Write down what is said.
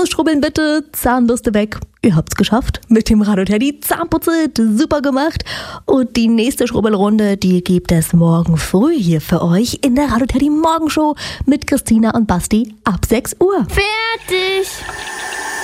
Ausschrubbeln bitte, Zahnbürste weg. Ihr habt's geschafft. Mit dem Radio-Teddy Zahnputze, super gemacht. Und die nächste Schrubbelrunde, die gibt es morgen früh hier für euch in der Radio-Teddy Morgenshow mit Christina und Basti ab 6 Uhr. Fertig!